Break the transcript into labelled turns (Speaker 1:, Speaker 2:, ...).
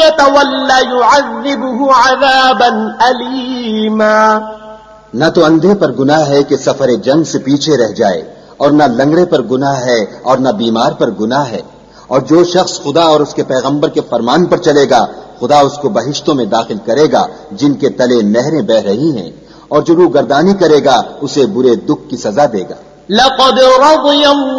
Speaker 1: यतवल्ला युअज़्ज़िबुहु अज़ाबन अलीमा।
Speaker 2: न तो अंधे पर गुनाह है कि सफर जंग से पीछे रह जाए, और न लंगड़े पर गुनाह है, और न बीमार पर गुनाह है। और जो शख्स खुदा और उसके पैगंबर के फरमान पर चलेगा, खुदा उसको बहिश्तों में दाखिल करेगा जिनके तले नहरें बह रही हैं, और जो रूगर्दानी करेगा उसे बुरे दुख की सजा देगा।
Speaker 1: लक़द रज़ियल्लाहु